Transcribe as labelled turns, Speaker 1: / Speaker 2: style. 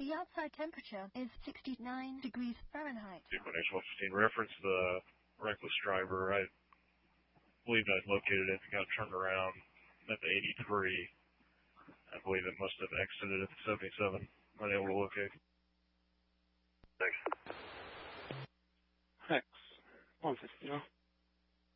Speaker 1: The outside temperature is 69 degrees Fahrenheit.
Speaker 2: Sequence 115, reference the reckless driver. I believe I located it and got turned around at the 83. I believe it must have exited at the 77. Unable to locate.
Speaker 3: Thanks. Hex 150.